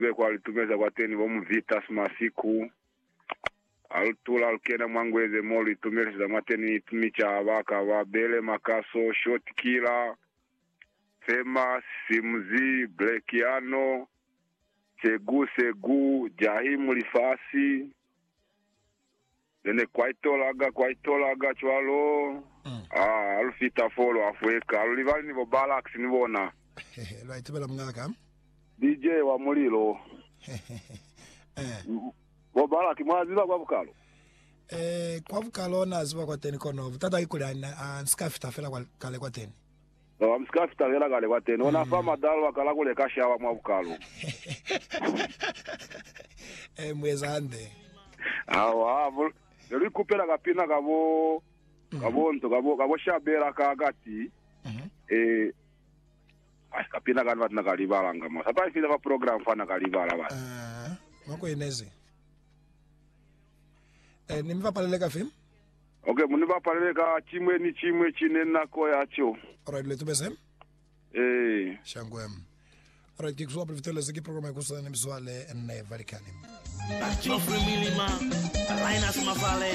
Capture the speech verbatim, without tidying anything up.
kwa alitumeza kwa teni bomu Vitas Masiku altula alkena mwangweze moli tumeza za mateni tumicha abaka wa Bele Makaso Short Killer Fema Simzi Blekiano Segu Segu Jahimu Lifasi Dene kwaitolaga kwaitolaga chwalo mm. ah alfita follow afweka alivali nivo Balax nivona lo aitubela mngaka D J wa mulilo eh bo Balax mwaziba kwa bukalo eh kwa bukalo naziba kwa teni kono tata ikulana anskafita fela kwa kale kwa teni no amskafita fela kale kwa teni ona fama dalo akala kule kashawa mwa bukalo eh mwezande awa Yuri kupela kapina kabo kabo nto kabo kabo shabera kagati eh kapina kanwa na kalibala ngama sapa ifika ka program fana kalibala ba ah mako ineze eh nimva paleleka film okay muniva paleleka chimwe ni chimwe chinena ko yacho alright letu besem eh shangwem alright kikuzwa privitele ziki program ya kusana mswale ene valikani Chofre milima, Alainas Mavale.